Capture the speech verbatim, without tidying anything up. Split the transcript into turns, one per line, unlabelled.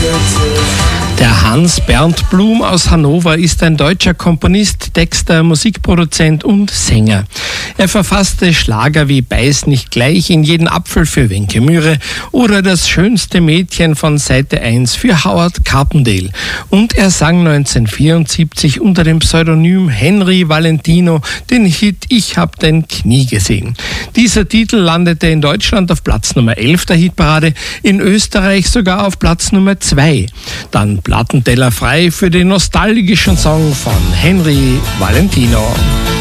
Der Hans Bernd Blum aus Hannover ist ein deutscher Komponist, Texter, Musikproduzent und Sänger. Er verfasste Schlager wie Beiß nicht gleich in jeden Apfel für Wenke Mühre oder Das schönste Mädchen von Seite eins für Howard Carpendale. Und er sang neunzehnhundertvierundsiebzig unter dem Pseudonym Henry Valentino den Hit Ich hab dein Knie gesehen. Dieser Titel landete in Deutschland auf Platz Nummer elf der Hitparade, in Österreich sogar auf Platz Nummer zwei. Dann Plattenteller frei für den nostalgischen Song von Henry Valentino.